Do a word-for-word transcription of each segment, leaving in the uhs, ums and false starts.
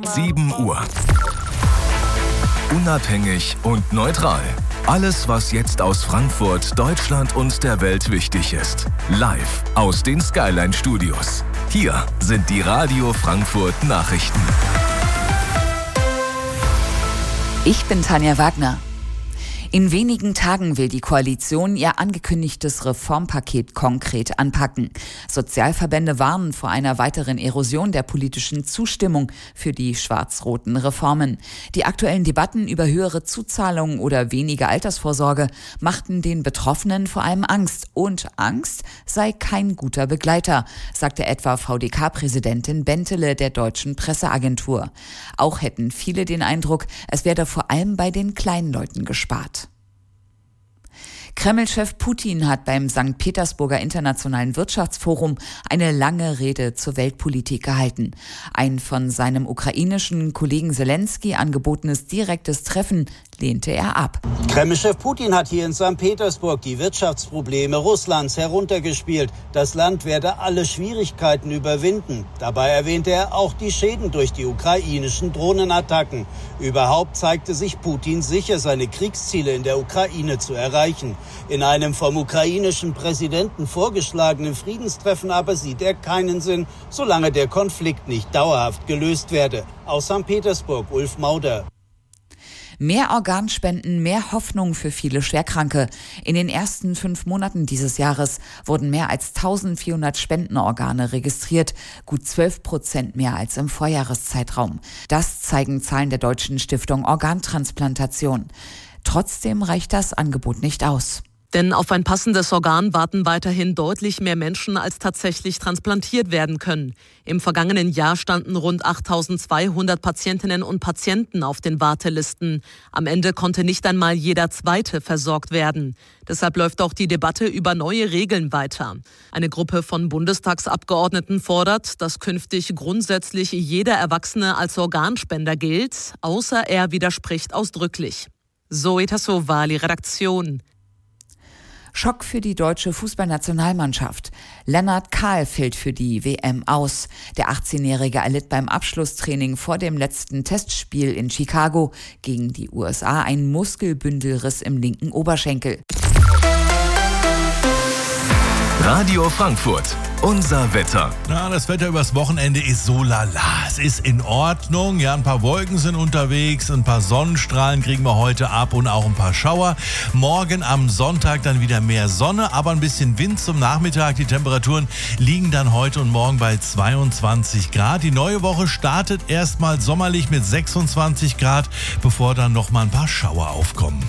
sieben Uhr. Unabhängig und neutral. Alles, was jetzt aus Frankfurt, Deutschland und der Welt wichtig ist. Live aus den Skyline Studios. Hier sind die Radio Frankfurt Nachrichten. Ich bin Tanja Wagner. In wenigen Tagen will die Koalition ihr angekündigtes Reformpaket konkret anpacken. Sozialverbände warnen vor einer weiteren Erosion der politischen Zustimmung für die schwarz-roten Reformen. Die aktuellen Debatten über höhere Zuzahlungen oder weniger Altersvorsorge machten den Betroffenen vor allem Angst. Und Angst sei kein guter Begleiter, sagte etwa V D K-Präsidentin Bentele der Deutschen Presseagentur. Auch hätten viele den Eindruck, es werde vor allem bei den kleinen Leuten gespart. Kreml-Chef Putin hat beim Sankt Petersburger Internationalen Wirtschaftsforum eine lange Rede zur Weltpolitik gehalten. Ein von seinem ukrainischen Kollegen Selensky angebotenes direktes Treffen lehnte er ab. Kreml-Chef Putin hat hier in Sankt Petersburg die Wirtschaftsprobleme Russlands heruntergespielt. Das Land werde alle Schwierigkeiten überwinden. Dabei erwähnte er auch die Schäden durch die ukrainischen Drohnenattacken. Überhaupt zeigte sich Putin sicher, seine Kriegsziele in der Ukraine zu erreichen. In einem vom ukrainischen Präsidenten vorgeschlagenen Friedenstreffen aber sieht er keinen Sinn, solange der Konflikt nicht dauerhaft gelöst werde. Aus Sankt Petersburg, Ulf Mauder. Mehr Organspenden, mehr Hoffnung für viele Schwerkranke. In den ersten fünf Monaten dieses Jahres wurden mehr als eintausendvierhundert Spendenorgane registriert, gut zwölf Prozent mehr als im Vorjahreszeitraum. Das zeigen Zahlen der Deutschen Stiftung Organtransplantation. Trotzdem reicht das Angebot nicht aus. Denn auf ein passendes Organ warten weiterhin deutlich mehr Menschen, als tatsächlich transplantiert werden können. Im vergangenen Jahr standen rund achttausendzweihundert Patientinnen und Patienten auf den Wartelisten. Am Ende konnte nicht einmal jeder Zweite versorgt werden. Deshalb läuft auch die Debatte über neue Regeln weiter. Eine Gruppe von Bundestagsabgeordneten fordert, dass künftig grundsätzlich jeder Erwachsene als Organspender gilt, außer er widerspricht ausdrücklich. Zoe Tassovali, Redaktion. Schock für die deutsche Fußballnationalmannschaft. Lennart Kahl fällt für die W M aus. Der achtzehnjährige erlitt beim Abschlusstraining vor dem letzten Testspiel in Chicago gegen die U S A einen Muskelbündelriss im linken Oberschenkel. Radio Frankfurt, unser Wetter. Na, das Wetter übers Wochenende ist so lala. Es ist in Ordnung. Ja, ein paar Wolken sind unterwegs, ein paar Sonnenstrahlen kriegen wir heute ab und auch ein paar Schauer. Morgen am Sonntag dann wieder mehr Sonne, aber ein bisschen Wind zum Nachmittag. Die Temperaturen liegen dann heute und morgen bei zweiundzwanzig Grad. Die neue Woche startet erstmal sommerlich mit sechsundzwanzig Grad, bevor dann noch mal ein paar Schauer aufkommen.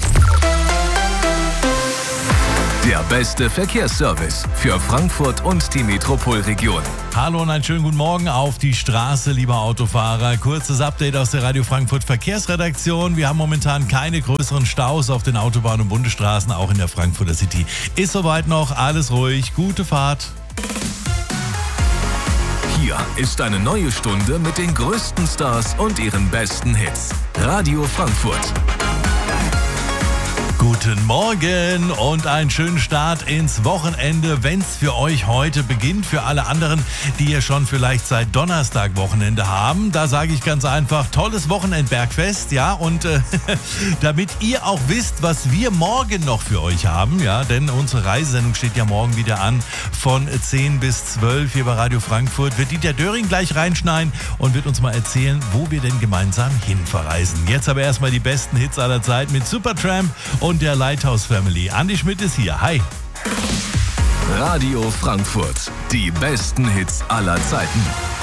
Der beste Verkehrsservice für Frankfurt und die Metropolregion. Hallo und einen schönen guten Morgen auf die Straße, lieber Autofahrer. Kurzes Update aus der Radio Frankfurt Verkehrsredaktion. Wir haben momentan keine größeren Staus auf den Autobahnen und Bundesstraßen, auch in der Frankfurter City. Ist soweit noch alles ruhig. Gute Fahrt. Hier ist eine neue Stunde mit den größten Stars und ihren besten Hits. Radio Frankfurt. Guten Morgen und einen schönen Start ins Wochenende, wenn es für euch heute beginnt. Für alle anderen, die ihr schon vielleicht seit Donnerstag Wochenende haben, da sage ich ganz einfach, tolles Wochenendbergfest, ja, und äh, damit ihr auch wisst, was wir morgen noch für euch haben, ja, denn unsere Reisesendung steht ja morgen wieder an von zehn bis zwölf hier bei Radio Frankfurt, wird Dieter Döring gleich reinschneiden und wird uns mal erzählen, wo wir denn gemeinsam hin verreisen. Jetzt aber erstmal die besten Hits aller Zeit mit Supertramp und und der Lighthouse Family. Andi Schmidt ist hier. Hi. Radio Frankfurt. Die besten Hits aller Zeiten.